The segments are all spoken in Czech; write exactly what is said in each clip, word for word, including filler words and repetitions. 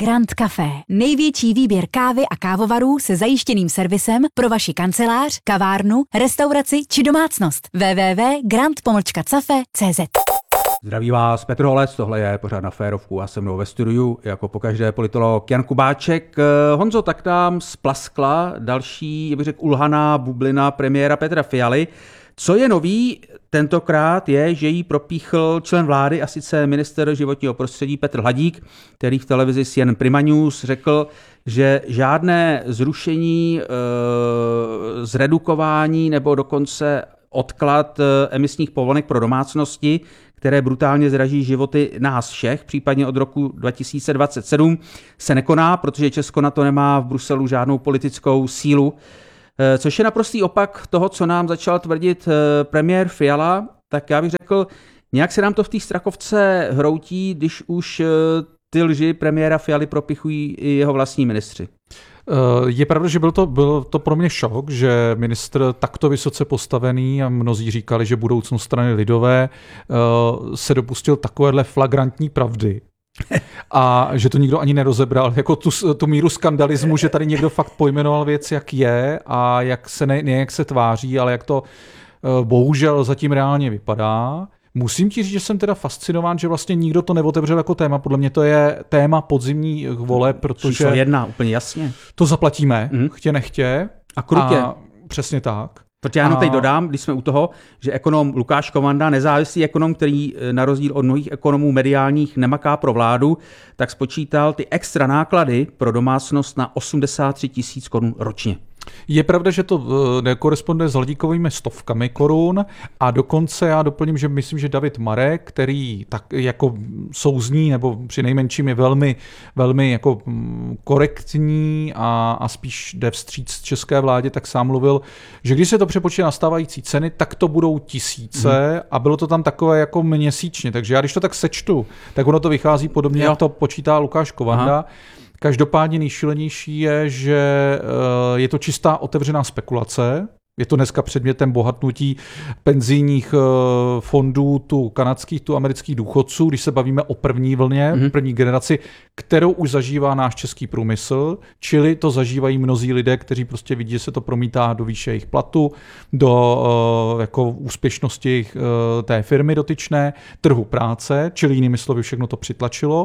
Grand Café. Největší výběr kávy a kávovarů se zajištěným servisem pro vaši kancelář, kavárnu, restauraci či domácnost. w w w tečka grand cafe tečka c z. Zdraví vás Petr Holec, tohle je pořád Na férovku a se mnou ve studiu jako pokaždé politolog Jan Kubáček. Honzo, tak nám splaskla další, já bych řekl, ulhaná bublina premiéra Petra Fialy. Co je nový tentokrát je, že jí propíchl člen vlády, a sice ministr životního prostředí Petr Hladík, který v televizi C N N Prima News řekl, že žádné zrušení, e, zredukování nebo dokonce odklad emisních povolenek pro domácnosti, které brutálně zdraží životy nás všech, případně od roku dva tisíce dvacet sedm, se nekoná, protože Česko na to nemá v Bruselu žádnou politickou sílu, což je naprostý opak toho, co nám začal tvrdit premiér Fiala. Tak já bych řekl, nějak se nám to v té Strakovce hroutí, když už ty lži premiéra Fialy propichují i jeho vlastní ministři. Je pravda, že byl to, byl to pro mě šok, že ministr takto vysoce postavený, a mnozí říkali, že budoucnost strany lidové, se dopustil takovéhle flagrantní pravdy. A že to nikdo ani nerozebral, jako tu, tu míru skandalismu, že tady někdo fakt pojmenoval věc, jak je a jak se ne, ne jak se tváří, ale jak to bohužel zatím reálně vypadá. Musím ti říct, že jsem teda fascinován, že vlastně nikdo to neotevřel jako téma. Podle mě to je téma podzimních voleb, protože... Číslo jedna, úplně jasně. To zaplatíme, mm. chtě nechtě. A krutě. A přesně tak. Protože já jenom teď dodám, když jsme u toho, že ekonom Lukáš Kovanda, nezávislý ekonom, který na rozdíl od mnohých ekonomů mediálních nemaká pro vládu, tak spočítal ty extra náklady pro domácnost na osmdesát tři tisíc korun ročně. Je pravda, že to nekoresponduje s Hladíkovými stovkami korun a dokonce já doplním, že myslím, že David Marek, který tak jako souzní nebo přinejmenším je velmi, velmi jako korektní a, a spíš jde vstříc české vládě, tak sám mluvil, že když se to přepočítá na stávající ceny, tak to budou tisíce hmm. a bylo to tam takové jako měsíčně, takže já když to tak sečtu, tak ono to vychází podobně, jo. jak to počítá Lukáš Kovanda. Aha. Každopádně nejšílenější je, že je to čistá otevřená spekulace. Je to dneska předmětem bohatnutí penzijních fondů, tu kanadských, tu amerických důchodců, když se bavíme o první vlně, mm-hmm. první generaci, kterou už zažívá náš český průmysl, čili to zažívají mnozí lidé, kteří prostě vidí, že se to promítá do výše jejich platu, do jako úspěšnosti té firmy dotyčné, trhu práce, čili jinými slovy všechno to přitlačilo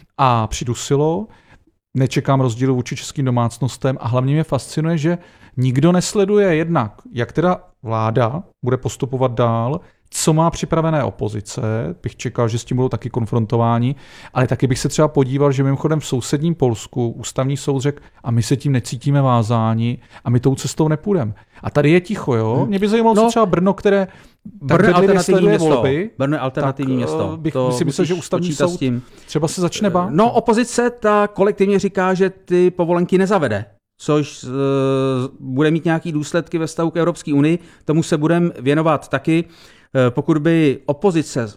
a přidusilo. Nečekám rozdílu vůči českým domácnostem a hlavně mě fascinuje, že nikdo nesleduje jednak, jak teda vláda bude postupovat dál, co má připravené opozice, bych čekal, že s tím budou taky konfrontováni, ale taky bych se třeba podíval, že mimochodem v sousedním Polsku ústavní soud řekl, a my se tím necítíme vázáni a my tou cestou nepůjdeme. A tady je ticho, jo? Mě by zajímalo, no, co třeba Brno, které Brno alternativní město. Volby, Brno alternativní tak, město. Bych to si myslel, že ústavní soud třeba se začne bát. No, opozice ta kolektivně říká, že ty povolenky nezavede, což uh, bude mít nějaký důsledky ve vztahu k Evropské unii. Tomu se budeme věnovat taky. Uh, pokud by opozice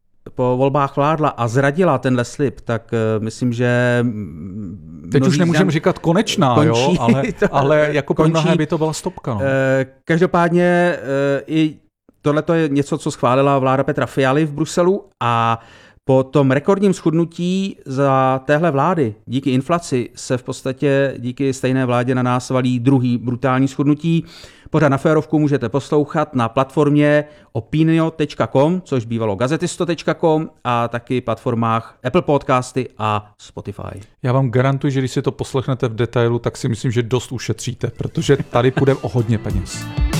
po volbách vládla a zradila tenhle slib, tak uh, myslím, že... Teď už nemůžeme říkat konečná, končí, jo, ale, ale jako pro mnohé by to byla stopka. No. Uh, každopádně uh, i tohle je něco, co schválila vláda Petra Fialy v Bruselu a po tom rekordním schodnutí za téhle vlády díky inflaci se v podstatě díky stejné vládě na nás valí druhý brutální schodnutí. Pořád Na férovku můžete poslouchat na platformě opinio tečka com, což bývalo gazetisto tečka com a taky platformách Apple Podcasty a Spotify. Já vám garantuji, že když si to poslechnete v detailu, tak si myslím, že dost ušetříte, protože tady půjde o hodně peněz.